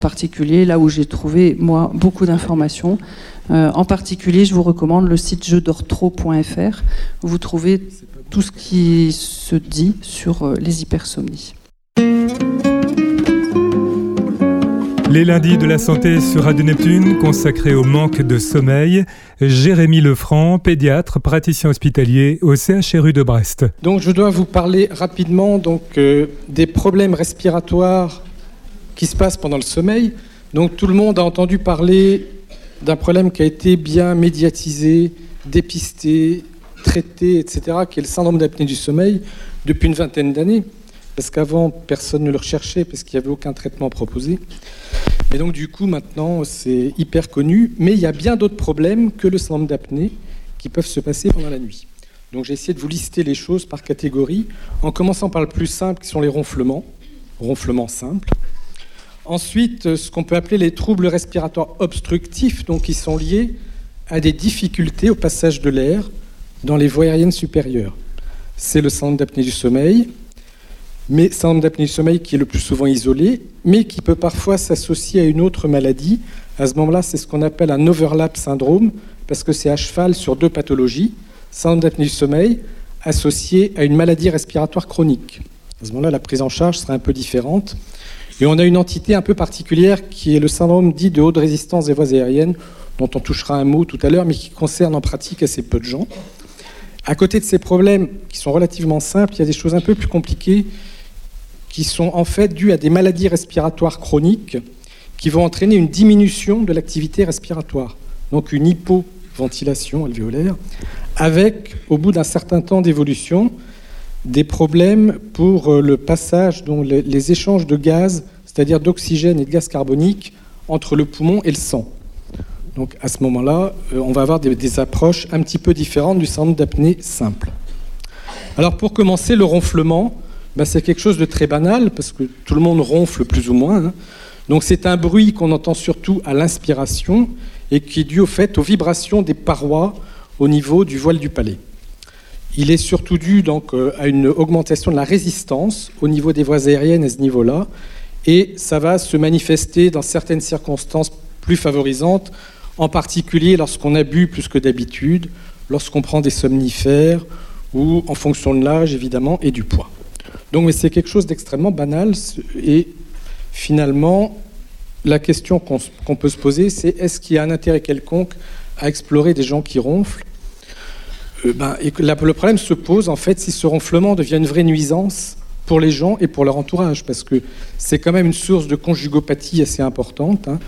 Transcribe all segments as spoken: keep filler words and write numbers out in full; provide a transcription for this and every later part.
particulier, là où j'ai trouvé, moi, beaucoup d'informations. Euh, en particulier, je vous recommande le site je dors trop point f r, où vous trouvez tout ce qui se dit sur euh, les hypersomnies. Les lundis de la santé sur Radio Neptune, consacrés au manque de sommeil. Jérémy Lefranc, pédiatre, praticien hospitalier au C H R U de Brest. Donc je dois vous parler rapidement donc, euh, des problèmes respiratoires qui se passent pendant le sommeil. Donc tout le monde a entendu parler d'un problème qui a été bien médiatisé, dépisté, traité, et cetera, qui est le syndrome d'apnée du sommeil depuis une vingtaine d'années. Parce qu'avant, personne ne le recherchait, parce qu'il n'y avait aucun traitement proposé. Et donc, du coup, maintenant, c'est hyper connu. Mais il y a bien d'autres problèmes que le syndrome d'apnée qui peuvent se passer pendant la nuit. Donc, j'ai essayé de vous lister les choses par catégorie, en commençant par le plus simple, qui sont les ronflements, ronflements simples. Ensuite, ce qu'on peut appeler les troubles respiratoires obstructifs, donc qui sont liés à des difficultés au passage de l'air dans les voies aériennes supérieures. C'est le syndrome d'apnée du sommeil. Mais syndrome d'apnée du sommeil qui est le plus souvent isolé, mais qui peut parfois s'associer à une autre maladie. À ce moment-là, c'est ce qu'on appelle un overlap syndrome, parce que c'est à cheval sur deux pathologies, syndrome d'apnée du sommeil associé à une maladie respiratoire chronique. À ce moment-là, la prise en charge sera un peu différente. Et on a une entité un peu particulière qui est le syndrome dit de haute résistance des voies aériennes, dont on touchera un mot tout à l'heure, mais qui concerne en pratique assez peu de gens. À côté de ces problèmes qui sont relativement simples, il y a des choses un peu plus compliquées qui sont en fait dues à des maladies respiratoires chroniques qui vont entraîner une diminution de l'activité respiratoire, donc une hypoventilation alvéolaire, avec, au bout d'un certain temps d'évolution, des problèmes pour le passage, donc les, les échanges de gaz, c'est-à-dire d'oxygène et de gaz carbonique, entre le poumon et le sang. Donc à ce moment-là, on va avoir des, des approches un petit peu différentes du syndrome d'apnée simple. Alors pour commencer, le ronflement, ben, c'est quelque chose de très banal, parce que tout le monde ronfle plus ou moins. Hein. Donc c'est un bruit qu'on entend surtout à l'inspiration, et qui est dû au fait aux vibrations des parois au niveau du voile du palais. Il est surtout dû donc, à une augmentation de la résistance au niveau des voies aériennes à ce niveau-là, et ça va se manifester dans certaines circonstances plus favorisantes, en particulier lorsqu'on a bu plus que d'habitude, lorsqu'on prend des somnifères, ou en fonction de l'âge évidemment et du poids. Donc mais c'est quelque chose d'extrêmement banal, et finalement la question qu'on, qu'on peut se poser, c'est est-ce qu'il y a un intérêt quelconque à explorer des gens qui ronflent ? euh, ben, et que la, le problème se pose en fait si ce ronflement devient une vraie nuisance pour les gens et pour leur entourage, parce que c'est quand même une source de conjugopathie assez importante, hein.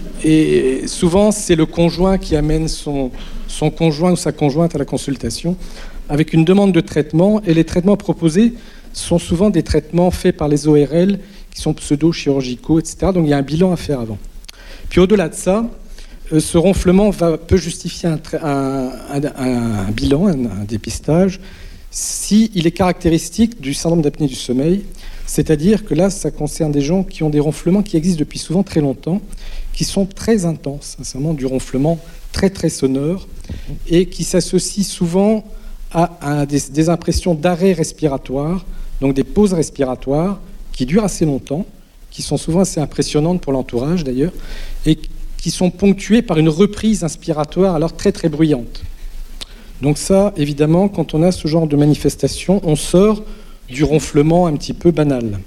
Et souvent c'est le conjoint qui amène son, son conjoint ou sa conjointe à la consultation avec une demande de traitement, et les traitements proposés sont souvent des traitements faits par les O R L qui sont pseudo-chirurgicaux, et cetera. Donc il y a un bilan à faire avant. Puis au-delà de ça, ce ronflement va, peut justifier un, un, un, un bilan, un, un dépistage, s'il est caractéristique du syndrome d'apnée du sommeil, c'est-à-dire que là, ça concerne des gens qui ont des ronflements qui existent depuis souvent très longtemps, qui sont très intenses, c'est vraiment du ronflement très très sonore, et qui s'associent souvent à, à des, des impressions d'arrêt respiratoire, donc des pauses respiratoires qui durent assez longtemps, qui sont souvent assez impressionnantes pour l'entourage d'ailleurs, et qui sont ponctuées par une reprise inspiratoire alors très très bruyante. Donc ça, évidemment, quand on a ce genre de manifestation, on sort du ronflement un petit peu banal.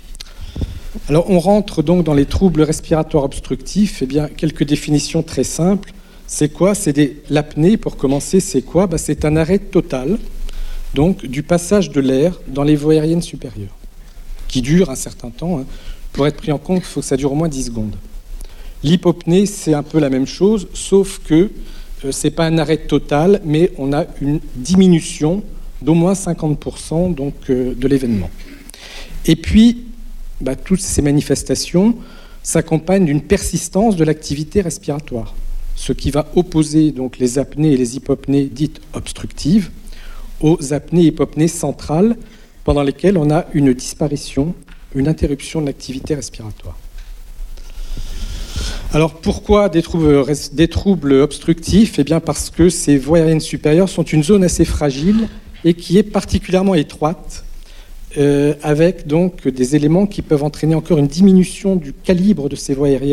Alors on rentre donc dans les troubles respiratoires obstructifs. Eh bien, quelques définitions très simples. C'est quoi ? C'est des... L'apnée, pour commencer, c'est quoi ? Ben, c'est un arrêt total donc, du passage de l'air dans les voies aériennes supérieures, qui dure un certain temps. Hein. Pour être pris en compte, il faut que ça dure au moins dix secondes. L'hypopnée, c'est un peu la même chose, sauf que euh, ce n'est pas un arrêt total, mais on a une diminution d'au moins cinquante pour cent donc, euh, de l'événement. Et puis, bah, toutes ces manifestations s'accompagnent d'une persistance de l'activité respiratoire, ce qui va opposer donc, les apnées et les hypopnées dites obstructives aux apnées et hypopnées centrales pendant lesquelles on a une disparition, une interruption de l'activité respiratoire. Alors pourquoi des troubles, des troubles obstructifs ? Eh bien parce que ces voies aériennes supérieures sont une zone assez fragile et qui est particulièrement étroite euh, avec donc des éléments qui peuvent entraîner encore une diminution du calibre de ces voies aériennes.